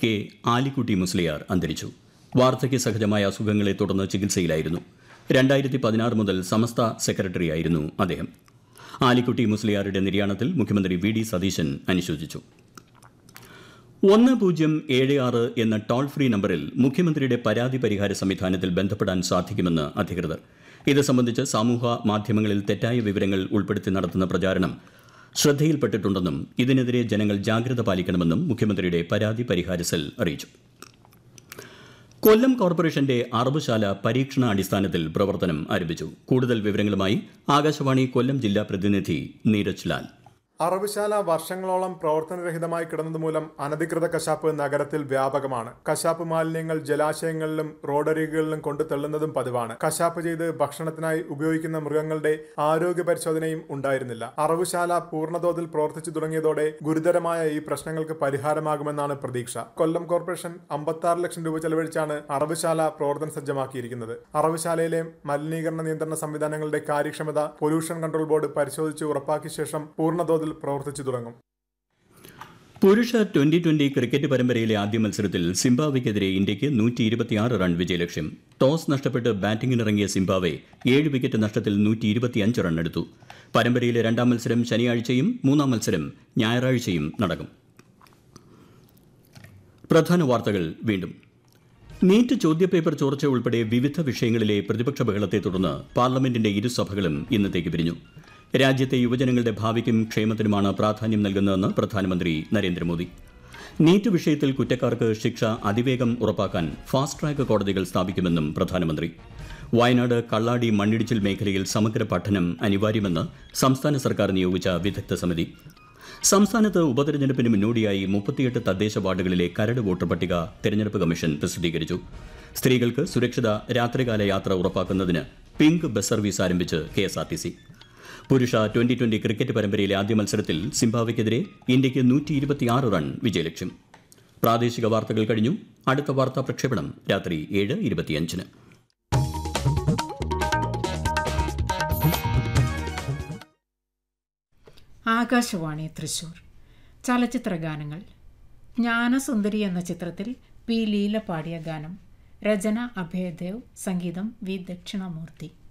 K Alikutty Musliyar അന്തരിച്ചു. വാർദ്ധക്യ സഹജമായ അസുഖങ്ങളെ തുടർന്ന് ചികിത്സയിലായിരുന്നു. 2016 മുതൽ സമസ്ത സെക്രട്ടറിയായിരുന്നു അദ്ദേഹം. ആലിക്കുട്ടി മുസ്ലിയാരുടെ നിര്യാണത്തിൽ മുഖ്യമന്ത്രി വി ഡി സതീശൻ അനുശോചിച്ചു. 1076 എന്ന ടോൾ ഫ്രീ നമ്പറിൽ മുഖ്യമന്ത്രിയുടെ പരാതി പരിഹാര സംവിധാനത്തിൽ ബന്ധപ്പെടാൻ സാധിക്കുമെന്ന് അധികൃതർ. ഇത് സംബന്ധിച്ച് സമൂഹ മാധ്യമങ്ങളിൽ തെറ്റായ വിവരങ്ങൾ ഉൾപ്പെടുത്തി നടത്തുന്ന പ്രചാരണം ശ്രദ്ധയിൽപ്പെട്ടിട്ടുണ്ടെന്നും ഇതിനെതിരെ ജനങ്ങൾ ജാഗ്രത പാലിക്കണമെന്നും മുഖ്യമന്ത്രിയുടെ പരാതി പരിഹാര സെൽ അറിയിച്ചു. കൊല്ലം കോർപ്പറേഷന്റെ അറബുശാല പരീക്ഷണാടിസ്ഥാനത്തിൽ പ്രവർത്തനം ആരംഭിച്ചു. കൂടുതൽ വിവരങ്ങളുമായി ആകാശവാണി കൊല്ലം ജില്ലാ പ്രതിനിധി നീരജ് ലാൽ. അറവുശാല വർഷങ്ങളോളം പ്രവർത്തനരഹിതമായി കിടന്നതുമൂലം അനധികൃത കശാപ്പ് നഗരത്തിൽ വ്യാപകമാണ്. കശാപ്പ് മാലിന്യങ്ങൾ ജലാശയങ്ങളിലും റോഡരികുകളിലും കൊണ്ടു തള്ളുന്നതും പതിവാണ്. കശാപ്പ് ചെയ്ത് ഭക്ഷണത്തിനായി ഉപയോഗിക്കുന്ന മൃഗങ്ങളുടെ ആരോഗ്യ പരിശോധനയും ഉണ്ടായിരുന്നില്ല. അറവുശാല പൂർണ്ണതോതിൽ പ്രവർത്തിച്ചു തുടങ്ങിയതോടെ ഗുരുതരമായ ഈ പ്രശ്നങ്ങൾക്ക് പരിഹാരമാകുമെന്നാണ് പ്രതീക്ഷ. കൊല്ലം കോർപ്പറേഷൻ 56 ലക്ഷം രൂപ ചെലവഴിച്ചാണ് അറവുശാല പ്രവർത്തന സജ്ജമാക്കിയിരിക്കുന്നത്. അറവുശാലയിലെ മലിനീകരണ നിയന്ത്രണ സംവിധാനങ്ങളുടെ കാര്യക്ഷമത പൊല്യൂഷൻ കൺട്രോൾ ബോർഡ് പരിശോധിച്ച് ഉറപ്പാക്കിയ ശേഷം പൂർണ്ണതോതിൽ പ്രവർത്തിച്ചു തുടങ്ങും. പുരുഷ 2020 ക്രിക്കറ്റ് പരമ്പരയിലെ ആദ്യ മത്സരത്തിൽ സിംബാബ്വെക്കെതിരെ ഇന്ത്യയ്ക്ക് 126 റൺ വിജയലക്ഷ്യം. ടോസ് നഷ്ടപ്പെട്ട് ബാറ്റിംഗിനിറങ്ങിയ സിംബാബ്വെ 7 വിക്കറ്റ് നഷ്ടത്തിൽ 125 റൺ എടുത്തു. പരമ്പരയിലെ രണ്ടാം മത്സരം ശനിയാഴ്ചയും മൂന്നാം മത്സരം ഞായറാഴ്ചയും നടക്കും. പ്രധാന വാർത്തകൾ വീണ്ടും. നീറ്റ് ചോദ്യപേപ്പർ ചോർച്ച ഉൾപ്പെടെ വിവിധ വിഷയങ്ങളിലെ പ്രതിപക്ഷ ബഹളത്തെ തുടർന്ന് പാർലമെന്റിന്റെ ഇരുസഭകളും ഇന്നത്തേക്ക് പിരിഞ്ഞു. രാജ്യത്തെ യുവജനങ്ങളുടെ ഭാവിക്കും ക്ഷേമത്തിനുമാണ് പ്രാധാന്യം നൽകുന്നതെന്ന് പ്രധാനമന്ത്രി നരേന്ദ്രമോദി. നീറ്റ് വിഷയത്തിൽ കുറ്റക്കാർക്ക് ശിക്ഷ അതിവേഗം ഉറപ്പാക്കാൻ ഫാസ്റ്റ് ട്രാക്ക് കോടതികൾ സ്ഥാപിക്കുമെന്നും പ്രധാനമന്ത്രി. വയനാട് കള്ളാടി മണ്ണിടിച്ചിൽ മേഖലയിൽ സമഗ്ര പഠനം അനിവാര്യമെന്ന് സംസ്ഥാന സർക്കാർ നിയോഗിച്ച വിദഗ്ധ സമിതി. സംസ്ഥാനത്ത് ഉപതെരഞ്ഞെടുപ്പിന് മുന്നോടിയായി 38 തദ്ദേശ വാർഡുകളിലെ കരട് വോട്ടർ പട്ടിക തെരഞ്ഞെടുപ്പ് കമ്മീഷൻ പ്രസിദ്ധീകരിച്ചു. സ്ത്രീകൾക്ക് സുരക്ഷിത രാത്രികാല യാത്ര ഉറപ്പാക്കുന്നതിന് പിങ്ക് ബസ് സർവീസ് ആരംഭിച്ച് KSRTC. പുരുഷ 2020 ക്രിക്കറ്റ് പരമ്പരയിലെ ആദ്യ മത്സരത്തിൽ സിംബാബ്വെക്കെതിരെ ഇന്ത്യയ്ക്ക് 126 റൺ വിജയലക്ഷ്യം. പ്രാദേശിക വാർത്തകൾ കഴിഞ്ഞു. അടുത്ത വാർത്താ പ്രക്ഷേപണം രാത്രി 7:25. ആകാശവാണി തൃശൂർ. ചലച്ചിത്ര ഗാനങ്ങൾ. ജ്ഞാനസുന്ദരി എന്ന ചിത്രത്തിൽ പി ലീല പാടിയ ഗാനം. രചന അഭയദേവ്, സംഗീതം വി ദക്ഷിണാമൂർത്തി.